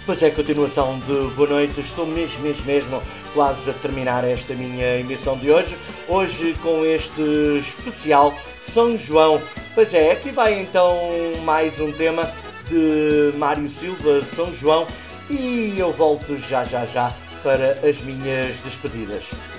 Pois é, continuação de boa noite. Estou mesmo quase a terminar esta minha emissão de hoje. Hoje com este especial São João. Pois é, aqui vai então mais um tema de Mário Silva, São João. E eu volto já para as minhas despedidas.